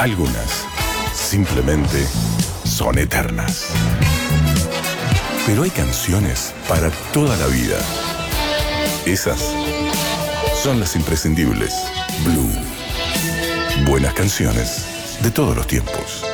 Algunas simplemente son eternas. Pero hay canciones para toda la vida. Esas son las imprescindibles. Blue. Buenas canciones de todos los tiempos.